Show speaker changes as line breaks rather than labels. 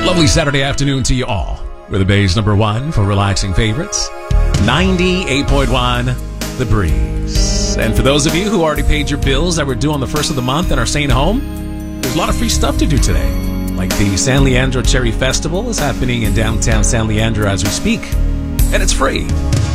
Lovely Saturday afternoon to you all. We're the Bay's number one for relaxing favorites. 98.1 The Breeze. And for those of you who already paid your bills that were due on the first of the month and are staying home, there's a lot of free stuff to do today. Like the San Leandro Cherry Festival is happening in downtown San Leandro as we speak. And it's free.